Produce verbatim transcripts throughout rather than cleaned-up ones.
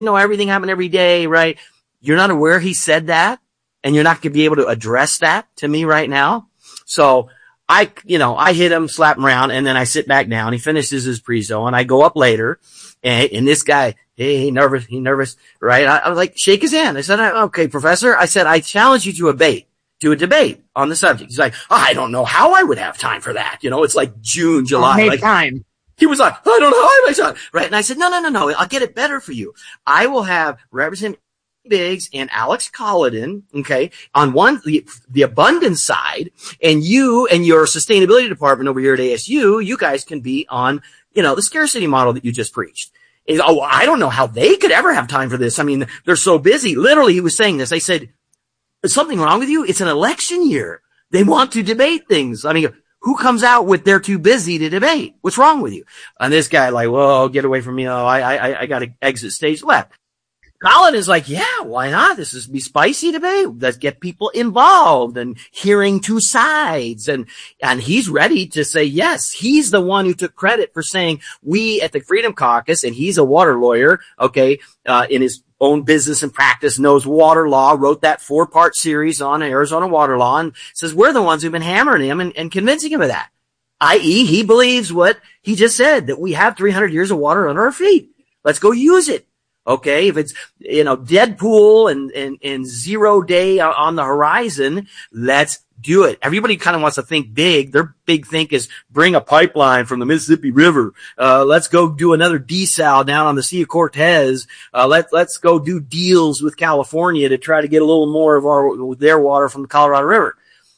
know, everything happened every day, right? You're not aware he said that, and you're not going to be able to address that to me right now. So I, you know, I hit him, slap him around, and then I sit back down. He finishes his prezo, and I go up later, and, and this guy, hey, he nervous, he nervous, right? I, I was like, shake his hand. I said, okay, professor. I said, I challenge you to a debate, to a debate on the subject. He's like, oh, I don't know how I would have time for that. You know, it's like June, July. Make like, time. He was like, I don't know how I make time. Right. And I said, no, no, no, no. I'll get it better for you. I will have Representative Biggs and Alex Collin, okay, on one, the, the abundance side, and you and your sustainability department over here at A S U, you guys can be on, you know, the scarcity model that you just preached. He's, oh, I don't know how they could ever have time for this. I mean, they're so busy. Literally, he was saying this. I said, is something wrong with you? It's an election year. They want to debate things. I mean, who comes out with they're too busy to debate? What's wrong with you? And this guy like, whoa, get away from me. Oh, I, I, I got to exit stage left. Collin is like, yeah, why not? This is be spicy debate. Let's get people involved and hearing two sides. And, and he's ready to say, yes, he's the one who took credit for saying we at the Freedom Caucus, and he's a water lawyer, okay, uh, in his own business and practice, knows water law, wrote that four part series on Arizona water law, and says we're the ones who've been hammering him and, and convincing him of that. that is, he believes what he just said, that we have three hundred years of water under our feet. Let's go use it. Okay, if it's, you know, Deadpool and, and, and zero day on the horizon, let's do it. Everybody kind of wants to think big. Their big think is bring a pipeline from the Mississippi River. Uh, let's go do another desal down on the Sea of Cortez. Uh, let, let's go do deals with California to try to get a little more of our, their water from the Colorado River.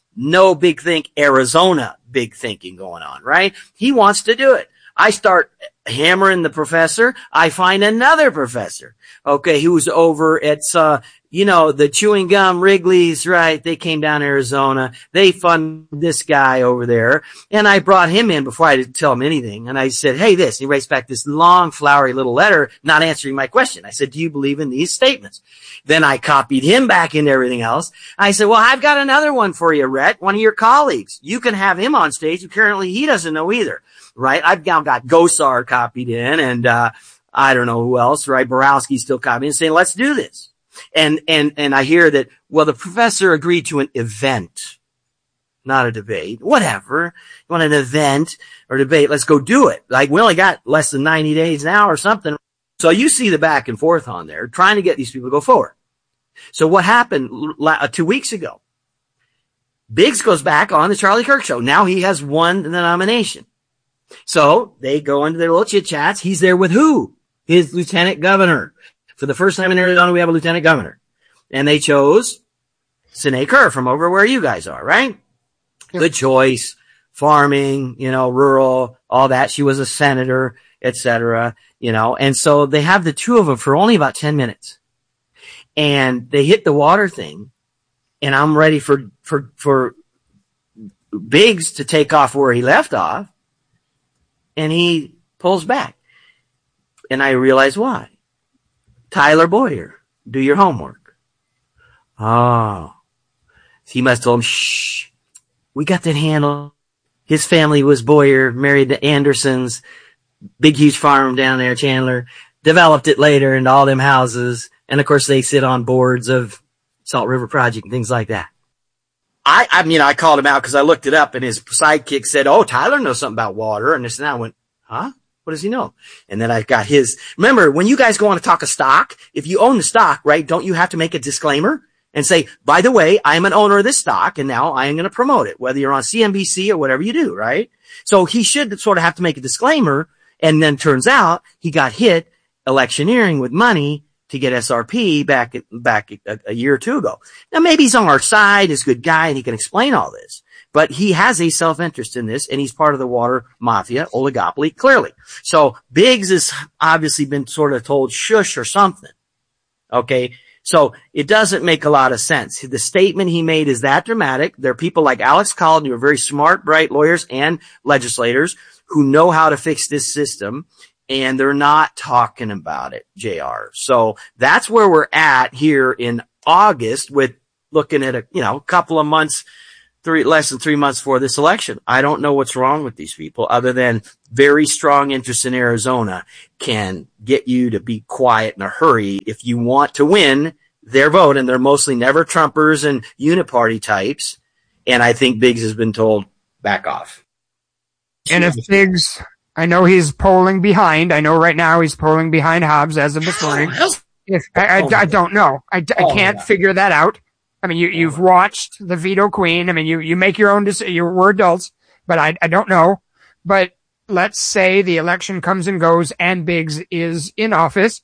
No big think Arizona big thinking going on, right? He wants to do it. I start hammering the professor. I find another professor, okay, who's over at, uh, you know, the chewing gum Wrigley's, right? They came down to Arizona. They fund this guy over there. And I brought him in before I didn't tell him anything. And I said, hey, this. He writes back this long, flowery little letter, not answering my question. I said, do you believe in these statements? Then I copied him back into everything else. I said, well, I've got another one for you, Rhett, one of your colleagues. You can have him on stage. Apparently he doesn't know either. Right? I've now got Gosar copied in, and, uh, I don't know who else, right? Borowski's still copied in, saying, let's do this. And, and, and I hear that, well, the professor agreed to an event, not a debate. Whatever. You want an event or debate? Let's go do it. Like, we only got less than ninety days now or something. So you see the back and forth on there, trying to get these people to go forward. So what happened uh, two weeks ago? Biggs goes back on the Charlie Kirk show. Now he has won the nomination. So they go into their little chit chats. He's there with who? His lieutenant governor. For the first time in Arizona, we have a lieutenant governor. And they chose Sinead Kerr from over where you guys are, right? Yep. Good choice. Farming, you know, rural, all that. She was a senator, et cetera, you know. And so they have the two of them for only about ten minutes. And they hit the water thing. And I'm ready for, for, for Biggs to take off where he left off. And he pulls back. And I realize why. Tyler Boyer, do your homework. Oh. He must have told him, shh, we got that handle. His family was Boyer, married to Andersons, big, huge farm down there, Chandler, developed it later into all them houses. And of course they sit on boards of Salt River Project and things like that. I, I mean, I called him out because I looked it up and his sidekick said, oh, Tyler knows something about water. And this and I went, huh? What does he know? And then I got his, remember when you guys go on to talk a stock, if you own the stock, right, don't you have to make a disclaimer and say, by the way, I'm an owner of this stock and now I am going to promote it, whether you're on C N B C or whatever you do, right? So he should sort of have to make a disclaimer. And then turns out he got hit electioneering with money to get S R P back, back a, a year or two ago. Now maybe he's on our side, he's a good guy, and he can explain all this. But he has a self-interest in this, and he's part of the water mafia, oligopoly, clearly. So Biggs has obviously been sort of told shush or something. Okay? So it doesn't make a lot of sense. The statement he made is that dramatic. There are people like Alex Collin who are very smart, bright lawyers and legislators who know how to fix this system. And they're not talking about it, J R. So that's where we're at here in August with looking at a, you know, couple of months three, less than three months before this election. I don't know what's wrong with these people other than very strong interest in Arizona can get you to be quiet in a hurry if you want to win their vote. And they're mostly never Trumpers and uniparty types. And I think Biggs has been told back off. And if Biggs, I know he's polling behind. I know right now he's polling behind Hobbs as of this morning. If I, I, I don't know. I, I can't figure that out. I mean, you, you've watched the veto queen. I mean, you, you make your own decision. You were adults, but I, I don't know. But let's say the election comes and goes and Biggs is in office.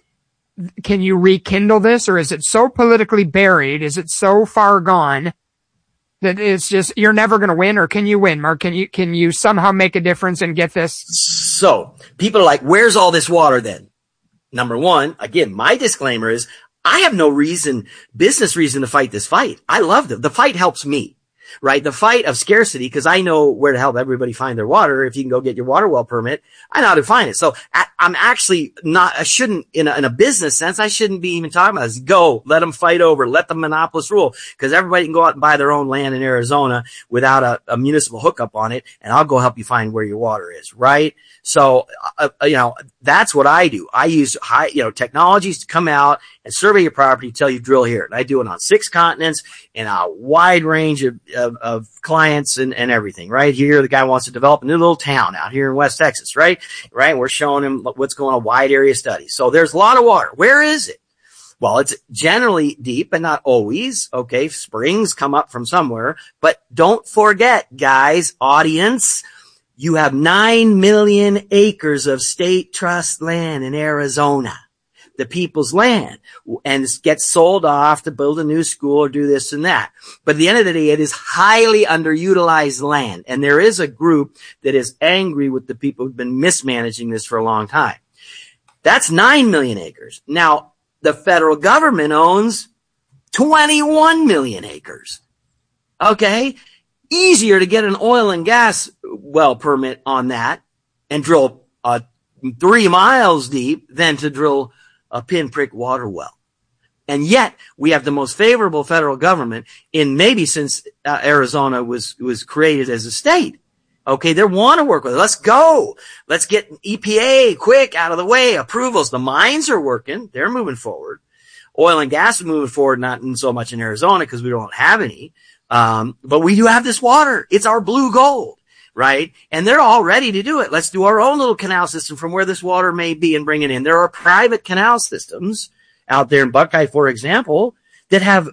Can you rekindle this, or is it so politically buried? Is it so far gone that it's just, you're never going to win? Or can you win, Mark? Can you, can you somehow make a difference and get this? So people are like, where's all this water then? Number one, again, my disclaimer is, I have no reason, business reason to fight this fight. I love them. The fight helps me, right? The fight of scarcity, because I know where to help everybody find their water. If you can go get your water well permit, I know how to find it. So I, I'm actually not, I shouldn't, in a, in a business sense, I shouldn't be even talking about this. Go, let them fight over, let the monopolists rule, because everybody can go out and buy their own land in Arizona without a, a municipal hookup on it, and I'll go help you find where your water is, right? So, uh, you know, that's what I do. I use high, you know, technologies to come out and survey your property, tell you drill here. And I do it on six continents and a wide range of, of, of clients and, and everything, right? Here, the guy wants to develop a new little town out here in West Texas, right? Right. We're showing him what's going on, wide area studies. So there's a lot of water. Where is it? Well, it's generally deep, but not always. Okay. Springs come up from somewhere, but don't forget, guys, audience, you have nine million acres of state trust land in Arizona, the people's land, and it gets sold off to build a new school or do this and that. But at the end of the day, it is highly underutilized land. And there is a group that is angry with the people who've been mismanaging this for a long time. That's nine million acres. Now, the federal government owns twenty-one million acres. Okay? Easier to get an oil and gas well permit on that and drill uh, three miles deep than to drill a pinprick water well. And yet we have the most favorable federal government in maybe since uh, Arizona was, was created as a state. Okay. They want to work with it. Let's go. Let's get E P A quick out of the way. Approvals. The mines are working. They're moving forward. Oil and gas are moving forward, not so much in Arizona because we don't have any. Um, but we do have this water. It's our blue gold, right? And they're all ready to do it. Let's do our own little canal system from where this water may be and bring it in. There are private canal systems out there in Buckeye, for example, that have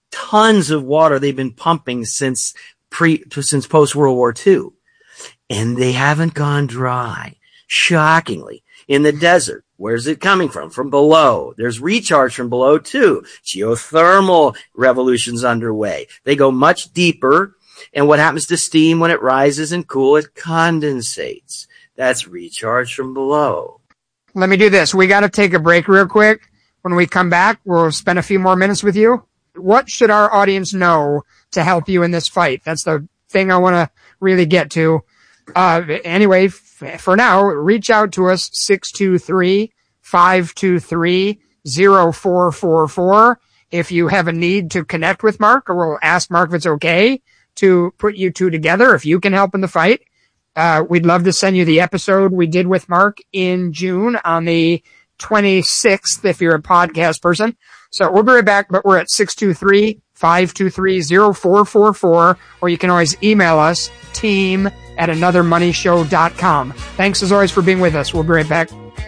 tons of water they've been pumping since pre, since post-World War Two. And they haven't gone dry. Shockingly. In the desert, where's it coming from? From below. There's recharge from below too. Geothermal revolutions underway. They go much deeper. And what happens to steam when it rises and cools? It condensates. That's recharge from below. Let me do this. We got to take a break real quick. When we come back, we'll spend a few more minutes with you. What should our audience know to help you in this fight? That's the thing I want to really get to. Uh, anyway, f- for now, reach out to us, six two three, five two three, zero four four four. If you have a need to connect with Mark, or we'll ask Mark if it's okay to put you two together, if you can help in the fight. Uh, we'd love to send you the episode we did with Mark in June on the twenty-sixth, if you're a podcast person. So we'll be right back, but we're at six two three, five two three, zero four four four, or you can always email us, team at another money show dot com. Thanks as always for being with us. We'll be right back.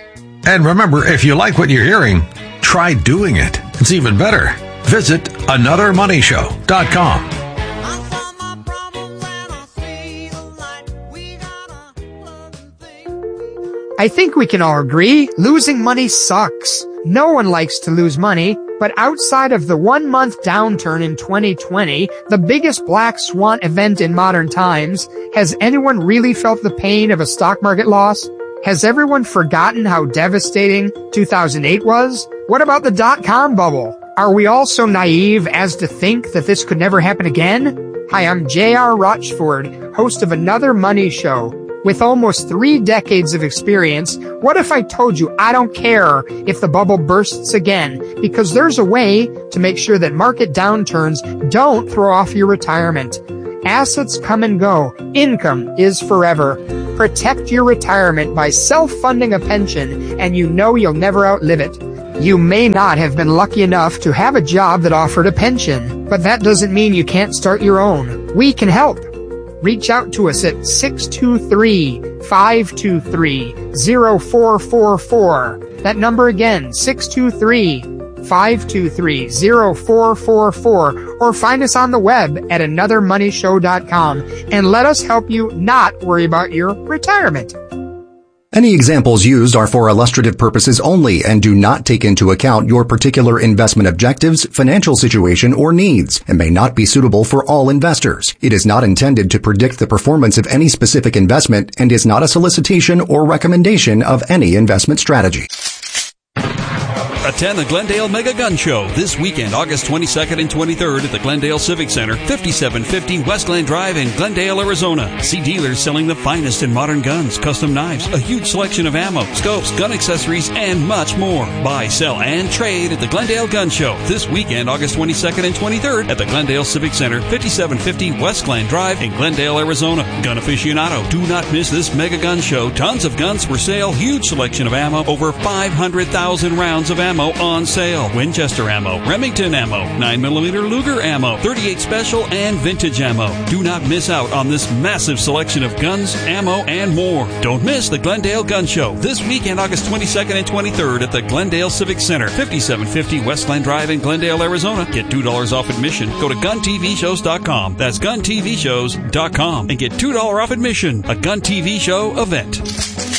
And remember, if you like what you're hearing, try doing it. It's even better. Visit another money show dot com. I think we can all agree, losing money sucks. No one likes to lose money, but outside of the one-month downturn in twenty twenty, the biggest black swan event in modern times, has anyone really felt the pain of a stock market loss? Has everyone forgotten how devastating two thousand eight was? What about the dot-com bubble? Are we all so naive as to think that this could never happen again? Hi, I'm J R. Rochford, host of Another Money Show. With almost three decades of experience, what if I told you I don't care if the bubble bursts again, because there's a way to make sure that market downturns don't throw off your retirement. Assets come and go. Income is forever. Protect your retirement by self-funding a pension, and you know you'll never outlive it. You may not have been lucky enough to have a job that offered a pension, but that doesn't mean you can't start your own. We can help. Reach out to us at six two three, five two three, zero four four four. That number again, six two three, five two three, zero four four four, or find us on the web at another money show dot com and let us help you not worry about your retirement. Any examples used are for illustrative purposes only and do not take into account your particular investment objectives, financial situation, or needs, and may not be suitable for all investors. It is not intended to predict the performance of any specific investment and is not a solicitation or recommendation of any investment strategy. Attend the Glendale Mega Gun Show this weekend, August twenty-second and twenty-third at the Glendale Civic Center, fifty-seven fifty West Glen Drive in Glendale, Arizona. See dealers selling the finest in modern guns, custom knives, a huge selection of ammo, scopes, gun accessories, and much more. Buy, sell, and trade at the Glendale Gun Show this weekend, August twenty-second and twenty-third at the Glendale Civic Center, fifty-seven fifty West Glen Drive in Glendale, Arizona. Gun aficionado, do not miss this Mega Gun Show. Tons of guns for sale, huge selection of ammo, over five hundred thousand rounds of ammo on sale. Winchester ammo, Remington ammo, nine millimeter Luger ammo, thirty-eight special, and vintage ammo. Do not miss out on this massive selection of guns, ammo, and more. Don't miss the Glendale Gun Show this weekend, August twenty-second and twenty-third at the Glendale Civic Center, fifty-seven fifty West Glen Drive in Glendale, Arizona. Get two dollars off admission. Go to gun t v shows dot com. That's gun t v shows dot com and get two dollars off admission. A Gun T V Show event.